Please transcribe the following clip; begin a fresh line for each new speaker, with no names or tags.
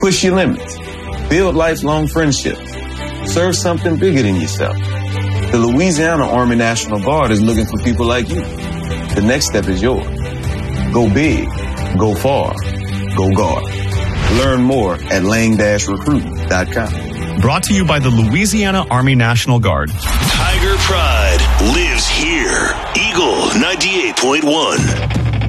Push your limits. Build lifelong friendships. Serve something bigger than yourself. The Louisiana Army National Guard is looking for people like you. The next step is yours. Go big. Go far. Go Guard. Learn more at lang-recruit.com.
Brought to you by the Louisiana Army National Guard.
Tiger Pride lives here. Eagle 98.1.